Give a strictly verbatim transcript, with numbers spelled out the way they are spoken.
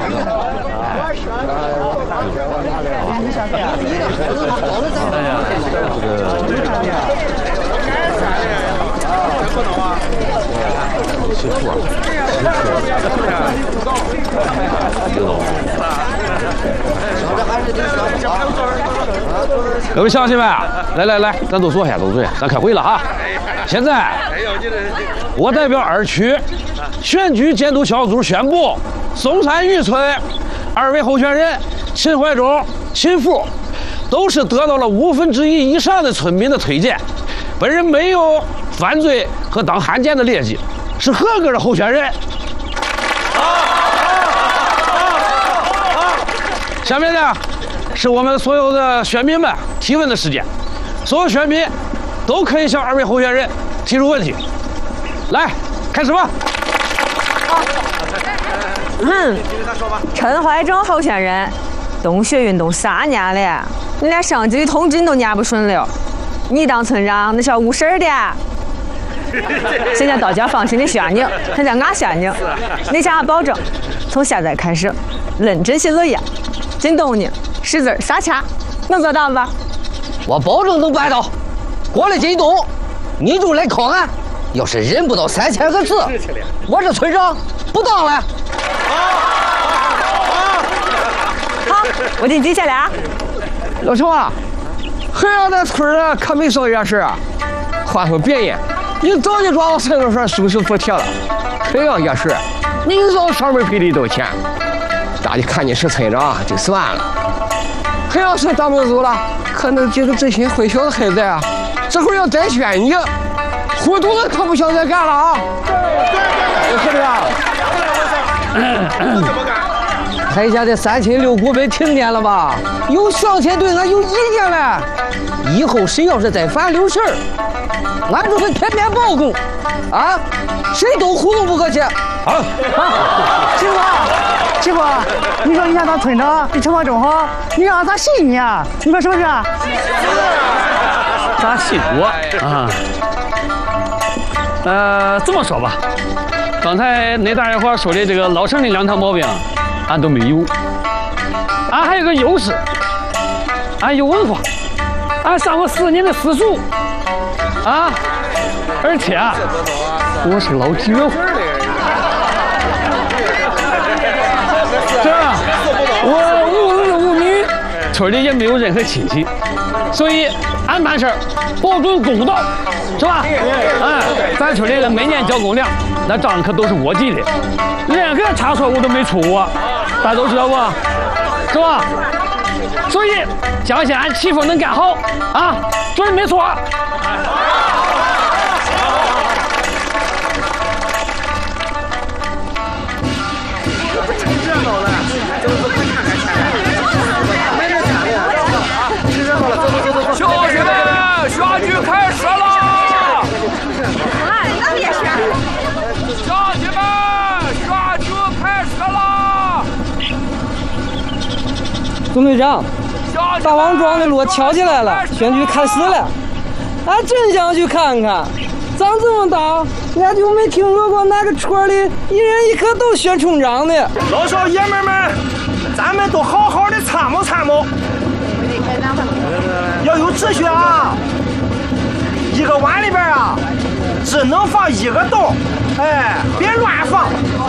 媳妇啊，各位乡亲们，来来来，咱都坐下，都坐下，咱开会了哈。现在，我代表二区选举监督小组宣布，松山峪村二位候选人秦怀忠、秦富都是得到了五分之一以上的村民的推荐，本人没有犯罪和当汉奸的劣迹，是合格的候选人。下面呢，是我们所有的选民们提问的时间，所有选民都可以向二位候选人提出问题。来，开始吧。 嗯，陈怀忠候选人，洞穴运动啥年了？你连上级的通知你都念不顺溜，你当村长那是要误事儿的。现在大家放心的选你，现在俺选你，你向俺保证，从现在开始认真写作业，进洞呢识字撒钱，能做到吧？ 我保证能办到。过了进洞，你就来考俺。要是认不到三千个字，我这村长不当了。 好，我给你记下来啊。 老邱啊，黑羊在村儿可没少惹事啊。换成别人，你早就抓我身上说收拾服帖了。黑羊惹事，你早上门赔礼道歉。大家看你是村长就算了。黑羊是当不走了，可能几个知心会小的孩子啊，这会儿要再选你，糊涂的可不想再干了啊！对对对，是不是？台下的三亲六姑被听见了吧？有乡亲对俺有意见了，以后谁要是再犯溜事儿，俺就会天天报供，啊，谁都糊弄不过去。好， 啊，师傅，师傅，你说你想当村长比陈怀忠好，你让咋信你啊？你说是不是？ 咋信我啊？呃，这么说吧，刚才那大家伙说的这个老陈的两条毛病，俺都没有。俺还有个优势，俺有文化，俺上过四年的私塾，啊，而且啊，我是老绝户。是吧？我无子无女，村里也没有任何亲戚，所以俺办事保准公道，是吧？哎，咱村里每年交公粮，那账可都是我记的，任何差错我都没出过，大家都知道不？是吧？所以相信俺媳妇能干好啊，准没错。 乡亲们，选举开始了！乡亲们，选举开始了！ 总队长，大王庄的锣敲起来了，选举开始了。俺真想去看看，长这么大，俺就没听说过哪个村里一人一棵都选村长的。 老少爷们们，咱们都好好的参谋参谋。要有秩序啊！一个碗里边啊，只能放一个豆，哎，别乱放。